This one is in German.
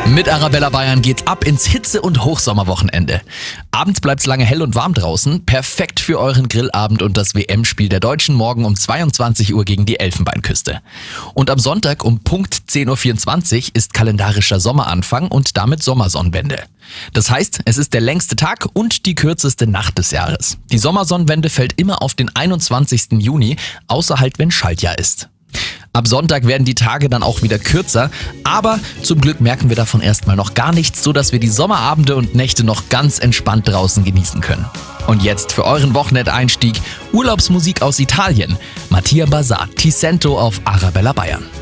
Mit Arabella Bayern geht's ab ins Hitze- und Hochsommerwochenende. Abends bleibt's lange hell und warm draußen. Perfekt für euren Grillabend und das WM-Spiel der Deutschen morgen um 22 Uhr gegen die Elfenbeinküste. Und am Sonntag um Punkt 10.24 Uhr ist kalendarischer Sommeranfang und damit Sommersonnenwende. Das heißt, es ist der längste Tag und die kürzeste Nacht des Jahres. Die Sommersonnenwende fällt immer auf den 21. Juni, außer halt wenn Schaltjahr ist. Ab Sonntag werden die Tage dann auch wieder kürzer, aber zum Glück merken wir davon erstmal noch gar nichts, sodass wir die Sommerabende und Nächte noch ganz entspannt draußen genießen können. Und jetzt für euren Wochenendeinstieg Urlaubsmusik aus Italien. Mattia Bazar, Ti Sento auf Arabella Bayern.